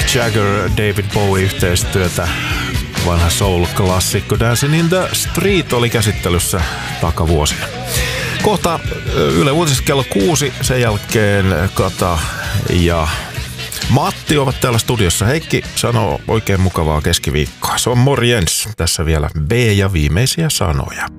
Mick Jagger, David Bowie yhteistyötä. Vanha soul-klassikko Dancing in the Street oli käsittelyssä takavuosina. Kohta Yle Uutisissa kello 6, sen jälkeen Kata ja Matti ovat täällä studiossa. Heikki sanoo oikein mukavaa keskiviikkoa. Se on morjens. Tässä vielä B ja viimeisiä sanoja.